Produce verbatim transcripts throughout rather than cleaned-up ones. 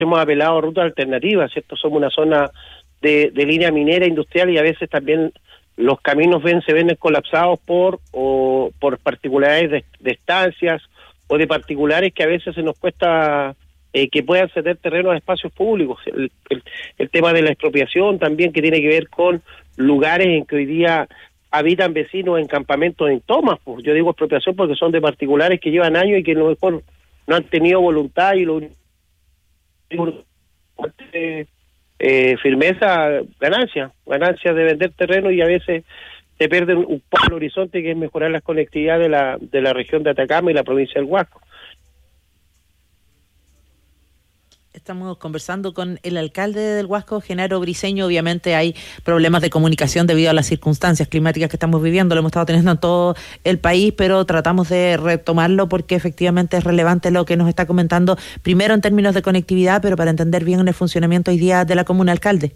hemos apelado a rutas alternativas, ¿cierto? Somos una zona de, de línea minera industrial y a veces también los caminos ven se ven colapsados por o por particulares de, de estancias o de particulares que a veces se nos cuesta eh, que puedan ceder terrenos a espacios públicos. El, el, el tema de la expropiación también, que tiene que ver con lugares en que hoy día habitan vecinos en campamentos en tomas. Pues yo digo expropiación porque son de particulares que llevan años y que a lo mejor no han tenido voluntad y lo eh, eh, firmeza, ganancia, ganancia de vender terreno, y a veces se pierde un poco el horizonte, que es mejorar la conectividad de la de la región de Atacama y la provincia del Huasco. Estamos conversando con el alcalde del Huasco, Genaro Briceño. Obviamente hay problemas de comunicación debido a las circunstancias climáticas que estamos viviendo, lo hemos estado teniendo en todo el país, pero tratamos de retomarlo porque efectivamente es relevante lo que nos está comentando, primero en términos de conectividad, pero para entender bien el funcionamiento hoy día de la comuna. Alcalde.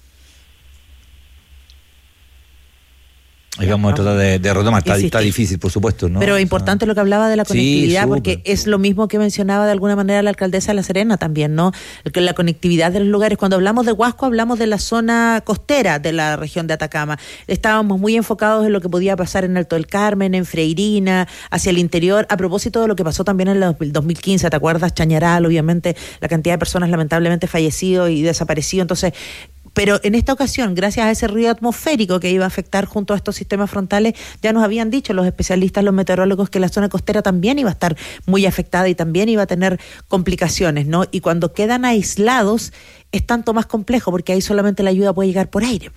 Ahí vamos a tratar de, de retomar, está, está difícil, por supuesto, ¿no? Pero importante, o sea, lo que hablaba de la conectividad, sí, porque super, es lo mismo que mencionaba de alguna manera la alcaldesa de La Serena también, ¿no? Que la conectividad de los lugares. Cuando hablamos de Huasco, hablamos de la zona costera de la región de Atacama. Estábamos muy enfocados en lo que podía pasar en Alto del Carmen, en Freirina, hacia el interior, a propósito de lo que pasó también en el dos mil quince, ¿te acuerdas? Chañaral, obviamente, la cantidad de personas lamentablemente fallecido y desaparecido. Entonces, pero en esta ocasión, gracias a ese ruido atmosférico que iba a afectar junto a estos sistemas frontales, ya nos habían dicho los especialistas, los meteorólogos, que la zona costera también iba a estar muy afectada y también iba a tener complicaciones, ¿no? Y cuando quedan aislados es tanto más complejo, porque ahí solamente la ayuda puede llegar por aire.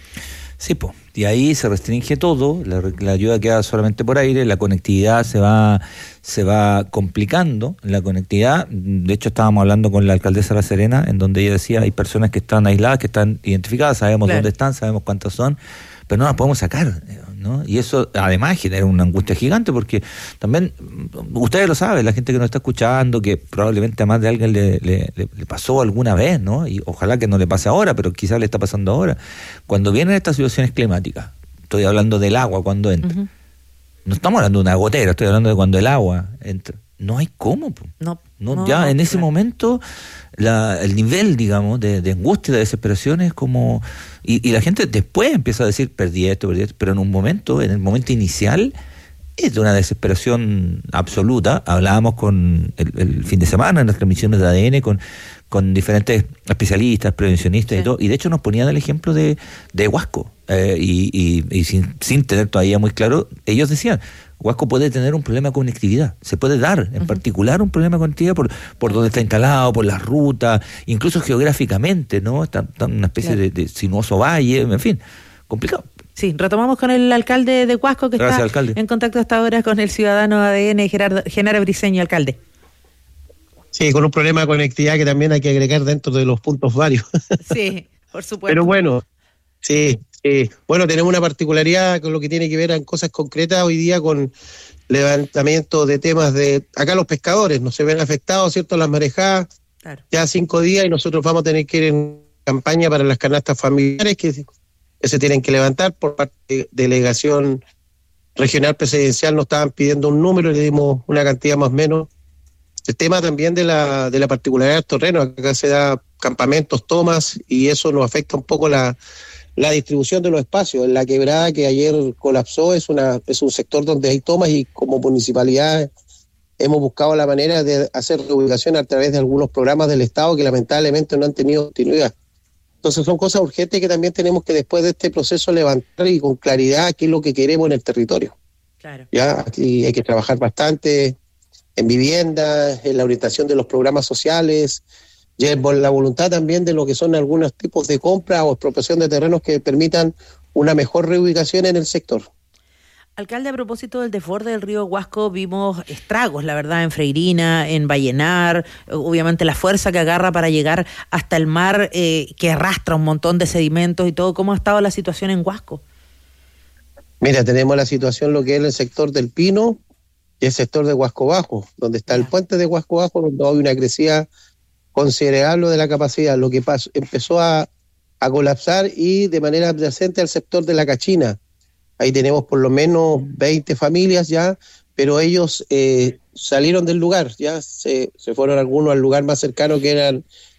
Sí, pues, y ahí se restringe todo, la, la ayuda queda solamente por aire, la conectividad se va se va complicando, la conectividad. De hecho, estábamos hablando con la alcaldesa de La Serena, en donde ella decía, hay personas que están aisladas, que están identificadas, sabemos claro. dónde están, sabemos cuántas son, pero no las podemos sacar, ¿no? Y eso además genera una angustia gigante, porque también, ustedes lo saben, la gente que nos está escuchando, que probablemente a más de alguien le, le, le pasó alguna vez, ¿no? Y ojalá que no le pase ahora, pero quizás le está pasando ahora. Cuando vienen estas situaciones climáticas, estoy hablando del agua cuando entra, uh-huh. no estamos hablando de una gotera, estoy hablando de cuando el agua entra. No hay cómo. No, no, no ya no, en ese claro. momento la, el nivel, digamos, de, de angustia, de desesperación es como... Y, y la gente después empieza a decir, perdí esto, perdí esto, pero en un momento, en el momento inicial, es de una desesperación absoluta. Hablábamos con el, el fin de semana en las transmisiones de A D N con, con diferentes especialistas, prevencionistas sí. y todo, y de hecho nos ponían el ejemplo de, de Huasco, eh, y, y, y sin, sin tener todavía muy claro, ellos decían, Huasco puede tener un problema de conectividad, se puede dar en uh-huh. particular un problema de conectividad por, por donde está instalado, por las rutas, incluso geográficamente, ¿no? Está, está una especie claro. de, de sinuoso valle, en fin, complicado. Sí, retomamos con el alcalde de Huasco, que Gracias, está alcalde. en contacto hasta ahora con el ciudadano A D N, Gerardo, Genaro Briceño. Alcalde. Sí, con un problema de conectividad que también hay que agregar dentro de los puntos varios. Sí, por supuesto. Pero bueno, sí, sí. Bueno, tenemos una particularidad con lo que tiene que ver en cosas concretas hoy día con levantamiento de temas de... Acá los pescadores no se ven afectados, ¿cierto? Las marejadas, claro. ya cinco días y nosotros vamos a tener que ir en campaña para las canastas familiares que... que se tienen que levantar por parte de delegación regional presidencial. Nos estaban pidiendo un número y le dimos una cantidad más o menos. El tema también de la de la particularidad del terreno, acá se da campamentos, tomas, y eso nos afecta un poco la, la distribución de los espacios. En la quebrada que ayer colapsó es una es un sector donde hay tomas, y como municipalidad hemos buscado la manera de hacer reubicación a través de algunos programas del Estado que lamentablemente no han tenido continuidad. Entonces son cosas urgentes que también tenemos que después de este proceso levantar y con claridad qué es lo que queremos en el territorio. Claro. Ya aquí hay que trabajar bastante en vivienda, en la orientación de los programas sociales, y en la voluntad también de lo que son algunos tipos de compra o expropiación de terrenos que permitan una mejor reubicación en el sector. Alcalde, a propósito del desborde del río Huasco, vimos estragos, la verdad, en Freirina, en Vallenar, obviamente la fuerza que agarra para llegar hasta el mar, eh, que arrastra un montón de sedimentos y todo. ¿Cómo ha estado la situación en Huasco? Mira, tenemos la situación lo que es el sector del Pino y el sector de Huasco Bajo, donde está ya. el puente de Huasco Bajo, donde hay una crecida considerable de la capacidad, lo que pasó, empezó a, a colapsar y de manera adyacente al sector de la Cachina. Ahí tenemos por lo menos veinte familias ya, pero ellos eh, salieron del lugar, ya se, se fueron algunos al lugar más cercano que era